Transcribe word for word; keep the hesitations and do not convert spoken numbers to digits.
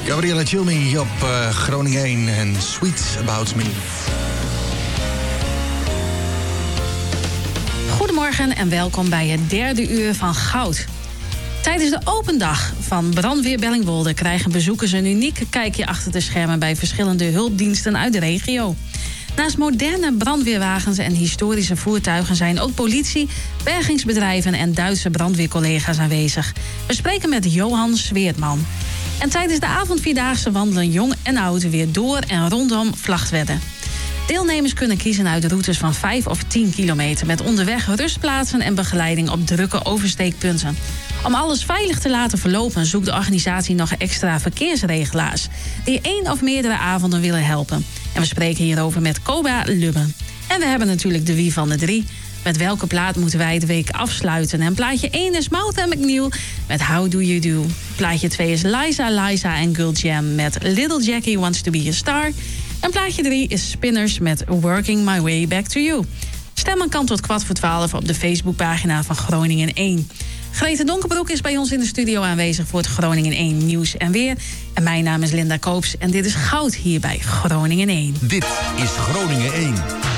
Gabriella Cilmi op uh, Groningen één en Sweet About Me. Goedemorgen en welkom bij het derde uur van Goud. Tijdens de open dag van Brandweer Bellingwolde krijgen bezoekers een uniek kijkje achter de schermen bij verschillende hulpdiensten uit de regio. Naast moderne brandweerwagens en historische voertuigen zijn ook politie, bergingsbedrijven en Duitse brandweercollega's aanwezig. We spreken met Johan Sweertman. En tijdens de avondvierdaagse wandelen jong en oud weer door en rondom Vlagtwedde. Deelnemers kunnen kiezen uit routes van vijf of tien kilometer... met onderweg rustplaatsen en begeleiding op drukke oversteekpunten. Om alles veilig te laten verlopen zoekt de organisatie nog extra verkeersregelaars... die één of meerdere avonden willen helpen. En we spreken hierover met Koba Lubbe. En we hebben natuurlijk de wie van de drie. Met welke plaat moeten wij de week afsluiten? En plaatje één is Moutha McNeil met How Do You Do. Plaatje twee is Liza, Liza en Girl Jam met Little Jackie Wants To Be A Star... En plaatje drie is Spinners met Working My Way Back To You. Stemmen kan tot kwart voor twaalf op de Facebookpagina van Groningen één. Grete Donkerbroek is bij ons in de studio aanwezig voor het Groningen één Nieuws en Weer. En mijn naam is Linda Koops en dit is Goud hier bij Groningen één. Dit is Groningen één.